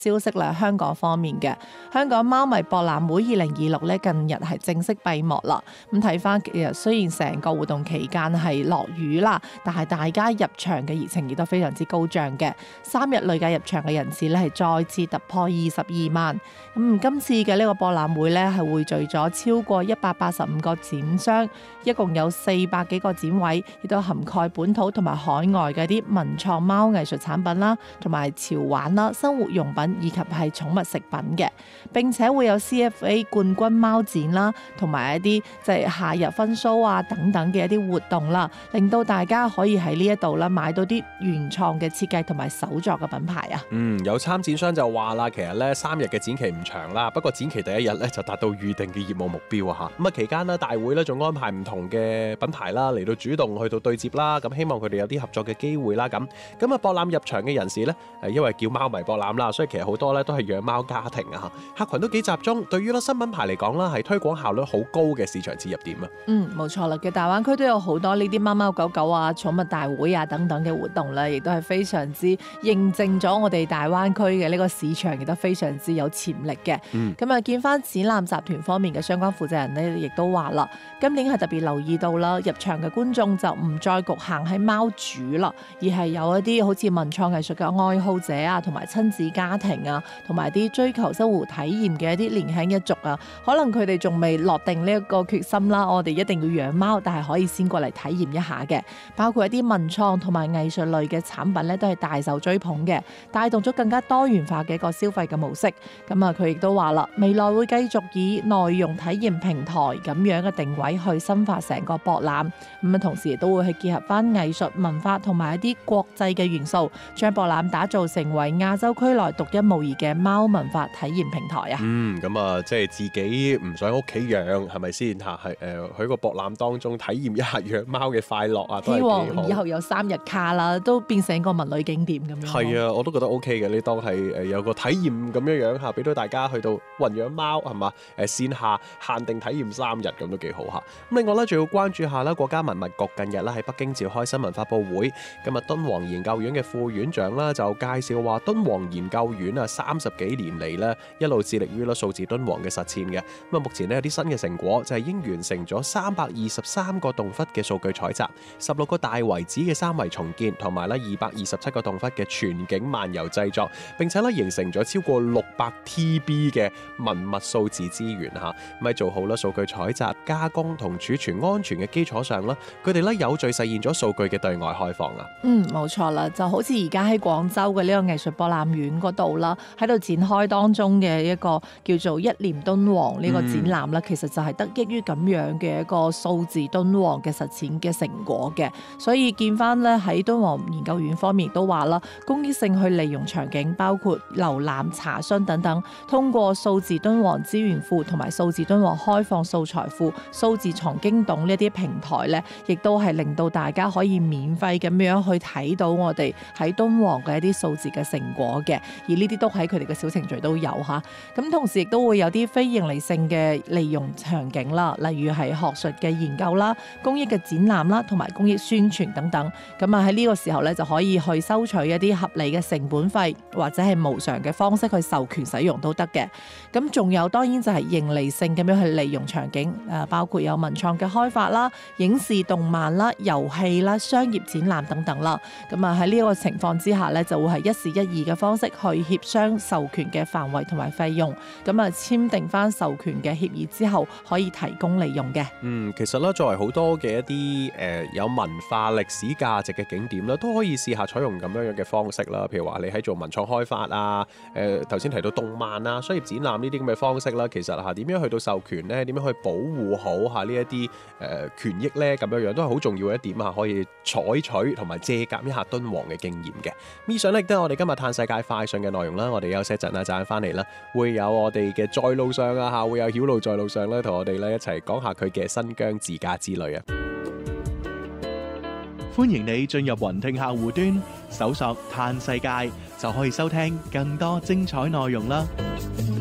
消息啦，香港方面嘅香港貓迷博覽會2026咧，近日係正式閉幕啦。咁睇翻，其實雖然成個活動期間係落雨啦，但係大家入場嘅熱情亦都非常之高漲嘅。3日累計入場嘅人次咧係再次突破22萬。咁今次嘅呢個博覽會咧係匯聚咗超過185個展商，一共有400幾個展位，亦都涵蓋本土同埋海外嘅啲文創貓藝術產品啦，同埋潮玩啦、生活用品以及係寵物食品嘅。並且會有 CFA 冠軍貓展啦，同埋一啲即係夏日分 show 啊等等嘅一啲活動啦，令到大家可以喺呢一度啦買到啲原創嘅設計同埋手作嘅品牌啊。 有參展商就話啦，其實咧3日嘅展期唔長啦，不過展期第一日咧就達到預定嘅業務目標啊嚇。咁啊期間呢，大會咧仲安排唔同嘅品牌啦嚟到主動去到對接啦，咁希望佢哋有啲合作嘅機會啦咁。咁啊博覽入場嘅人士咧，因為叫貓迷博覽啦，所以其實好多咧都係養貓家庭啊嚇，客群都幾集中。對於新品牌嚟講啦，係推廣效率好高嘅市場切入點啊。 冇錯啦，嘅大灣區都有好多呢啲貓貓狗狗啊、寵物大會啊等等嘅活動啦，亦都係非常之認證咗我哋大灣區嘅呢個市場，亦都非常之有潛力嘅。咁啊，見翻展覽集團方面嘅相關負責人呢，亦都話啦，今年係特別留意到啦，入場嘅觀眾就唔再局限喺貓主啦，而係有一啲好似文創藝術嘅愛好者啊，同埋親子家庭啊，同埋啲追求生活體驗嘅一啲年輕一族啊，可能佢哋仲未落定呢一個決心啦，我哋一定要養貓，但係可以先過嚟體驗一下嘅。包括一啲文創同埋藝術類嘅產品咧，都係大受追捧嘅，帶動咗更加多元化嘅一個消費嘅模式。咁啊，佢亦都話啦，未來會繼續以內容體驗平台咁樣嘅定位去深化成個博覽。咁啊，同時亦都會去結合翻藝術文化同埋一啲國際嘅元素，將博覽打造成為亞洲區內獨一無二嘅貓文化體驗平台啊。 咁啊，即係自己唔想屋企養，係咪先嚇？係喺個博覽當中體驗一下養貓嘅快樂啊，都係幾好。希望以後有3日卡啦，都變成一個文旅景點咁樣。 係啊，我都覺得 OK 嘅。你當係有個體驗咁樣嚇，俾到大家去到雲養貓係嘛？線下限定體驗3日咁都幾好嚇。咁另外咧，仲要關注下啦，國家文物局近日咧喺北京召開新聞發佈會。今日敦煌研究院嘅副院長啦就介紹話，敦煌研究院啊30幾年嚟咧一路致力於數字敦煌嘅實踐嘅。咁啊，目前咧有啲新嘅成果，就係已經完成咗323個洞窟嘅數據採集，16個大遺址嘅3維重建，同埋咧227個洞窟嘅全景漫遊製作，並且咧形成咗超過600 TB 嘅文物數字資源嚇。咁喺做好啦數據採集、加工同儲存安全嘅基礎上啦，佢哋咧有序實現咗數據嘅對外開放啊。 冇錯啦，就好似而家喺廣州嘅呢個藝術博覽院嗰度啦，喺度展開當中嘅一個叫做一念敦煌呢個展覽啦，其實就係得益於咁樣嘅一個數字敦煌嘅實踐嘅成果嘅。所以見翻咧喺敦煌研究院方面都話啦，公益性去利用場景，包括瀏覽、查詢等等，通過數字敦煌資源庫同埋數字敦煌開放素材庫、數字藏經洞呢啲平台咧，亦都係令到大家可以免費咁樣去睇到我哋喺敦煌嘅一啲數字嘅成果嘅。而呢啲都喺佢哋嘅小程序都有嚇。咁同時亦都會有啲非盈利性嘅利用場景啦，例如係學術嘅研究啦、公益嘅展覽啦，同埋公益宣傳等等。咁啊喺呢個時候咧就可以去收取一啲合理嘅成本費，或者係無償嘅方式去授權使用都得嘅。咁仲有當然就係盈利性咁樣去利用場景，包括有文創嘅開發啦、影視動漫啦、遊戲啦、商業展覽等等啦。咁啊喺呢個情況之下咧，就會係一時一議嘅方式去協商授權嘅範圍同埋費用。咁啊簽訂翻授權嘅協議之後，可以提供利用嘅。 其實咧作為好多嘅一啲有文化歷史價值嘅景點啦，都可以試下採用咁樣嘅方式啦。譬如話你喺做文創開發啊，頭先提到動漫啊、商業展覽呢啲咁嘅方式啦，其實嚇點樣去到授權咧？點樣去保護好嚇呢一啲權益咧？咁樣都係好重要嘅一點嚇，可以採取同埋借鑑一下敦煌嘅經驗嘅。以上咧都係我哋今日嘆世界快訊嘅內容啦。我哋休息一陣啊，陣翻嚟啦，會有我哋嘅在路上啊嚇，會有曉露在路上咧，同我哋咧一齊講下佢嘅新疆自駕之旅啊！ 歡迎你進入雲聽客戶端，搜索嘆世界就可以收聽更多精彩內容啦。